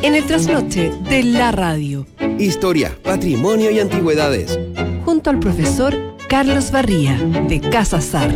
En el trasnoche de la radio. Historia, patrimonio y antigüedades. Junto al profesor Carlos Barría, de Casa Sar.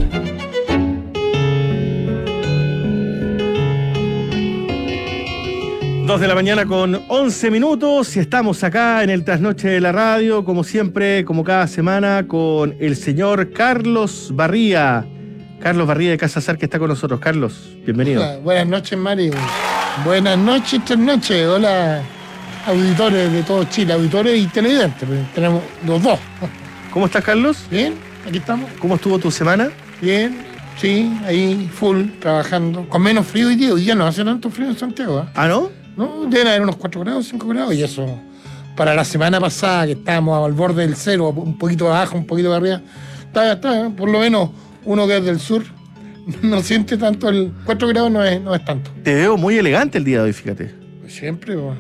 Dos de la mañana con 11 minutos y estamos acá en el trasnoche de la radio, como siempre, como cada semana, con el señor Carlos Barría. Carlos Barría de Casa Sar, que está con nosotros. Carlos, bienvenido. Hola, buenas noches, Mario. Buenas noches, trasnoche. Hola, auditores de todo Chile, auditores y televidentes. Tenemos los dos. ¿Cómo estás, Carlos? Bien, aquí estamos. ¿Cómo estuvo tu semana? Bien, sí, ahí full, trabajando. Con menos frío hoy día. Hoy día no hace tanto frío en Santiago. ¿Ah, no? No, deben haber unos 4 grados, 5 grados. Y eso, para la semana pasada, que estábamos al borde del cero, un poquito abajo, un poquito de arriba, está, por lo menos uno que es del sur, no siente tanto. El 4 grados no es tanto. Te veo muy elegante el día de hoy, fíjate. Siempre, pues.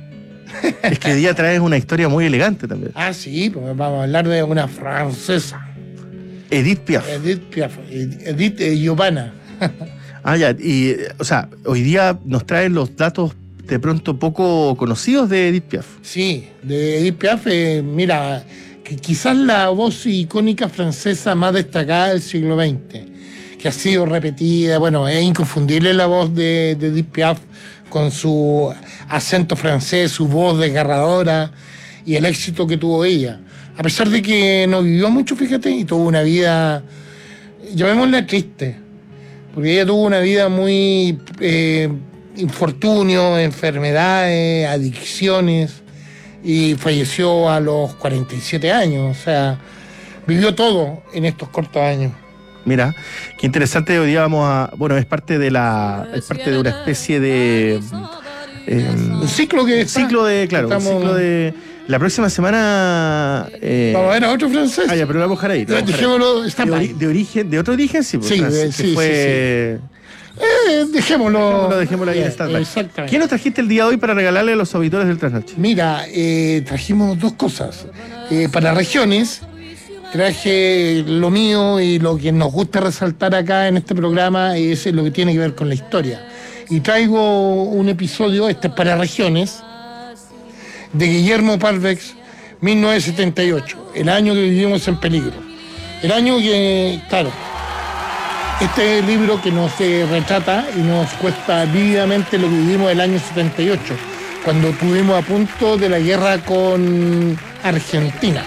Es que hoy día traes una historia muy elegante también. Ah, sí, pues vamos a hablar de una francesa. Edith Piaf. Edith Piaf. Edith Giovanna. Ah, ya. Y, o sea, hoy día nos traen los datos de pronto poco conocidos de Edith Piaf. Sí, de Edith Piaf, mira, que quizás la voz icónica francesa más destacada del siglo XX, que ha sido repetida. Bueno, es inconfundible la voz de Edith Piaf, con su acento francés, su voz desgarradora y el éxito que tuvo ella. A pesar de que no vivió mucho, fíjate, y tuvo una vida, llamémosla triste, porque ella tuvo una vida muy infortunio, enfermedades, adicciones, y falleció a los 47 años. O sea, vivió todo en estos cortos años. Mira, qué interesante. Hoy día vamos a... Bueno, es parte de una especie de... un ciclo que está, ciclo de... Claro, un ciclo de... La próxima semana... vamos a ver a otro francés. Ah, ya, pero lo vamos a dejar ahí. Dejémoslo, está de otro origen, sí. Sí, sí, fue... Dejémoslo ahí en stand-by. Exactamente. ¿Qué nos trajiste el día de hoy para regalarle a los auditores del Trasnoche? Mira, trajimos dos cosas. Para regiones, traje lo mío y lo que nos gusta resaltar acá en este programa es lo que tiene que ver con la historia. Y traigo un episodio, este es para regiones, de Guillermo Parvex, 1978, el año que vivimos en peligro. El año que, claro, este libro que nos retrata y nos cuesta vívidamente lo que vivimos el año 78, cuando estuvimos a punto de la guerra con Argentina.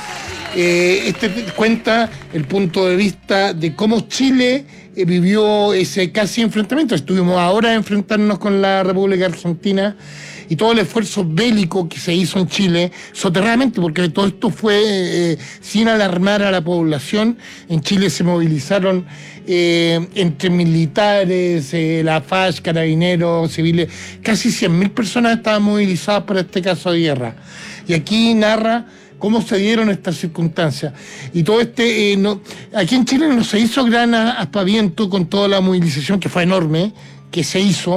Este cuenta el punto de vista de cómo Chile vivió ese casi enfrentamiento. Estuvimos ahora a enfrentarnos con la República Argentina y todo el esfuerzo bélico que se hizo en Chile soterradamente, porque todo esto fue sin alarmar a la población. En Chile se movilizaron entre militares, la FACH, carabineros, civiles, casi 100.000 personas estaban movilizadas por este caso de guerra. Y aquí narra cómo se dieron estas circunstancias. Y todo aquí en Chile no se hizo gran aspaviento con toda la movilización, que fue enorme, que se hizo.